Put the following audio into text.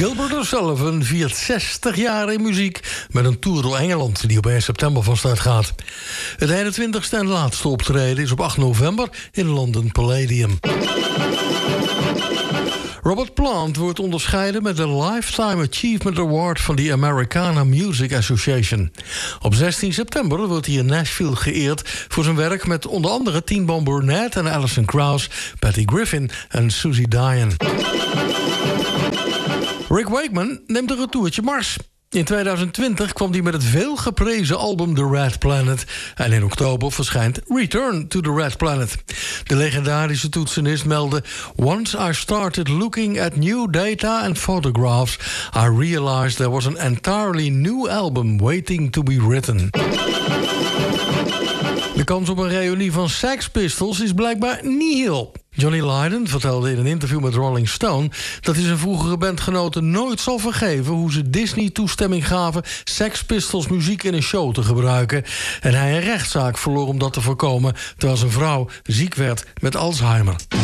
Gilbert O'Sullivan viert 60 jaar in muziek met een tour door Engeland die op 1 september van start gaat. Het 21ste en laatste optreden is op 8 november in London Palladium. Robert Plant wordt onderscheiden met de Lifetime Achievement Award van de Americana Music Association. Op 16 september wordt hij in Nashville geëerd voor zijn werk met onder andere Teen Boom Burnett en Alison Krauss, Patty Griffin en Susie Diane. Rick Wakeman neemt een retourtje Mars. In 2020 kwam hij met het veelgeprezen album The Red Planet. En in oktober verschijnt Return to the Red Planet. De legendarische toetsenist meldde: Once I started looking at new data and photographs, I realized there was an entirely new album waiting to be written. De kans op een reunie van Sex Pistols is blijkbaar nihil. Johnny Lydon vertelde in een interview met Rolling Stone dat hij zijn vroegere bandgenoten nooit zal vergeven hoe ze Disney toestemming gaven Sex Pistols muziek in een show te gebruiken. En hij een rechtszaak verloor om dat te voorkomen, terwijl zijn vrouw ziek werd met Alzheimer.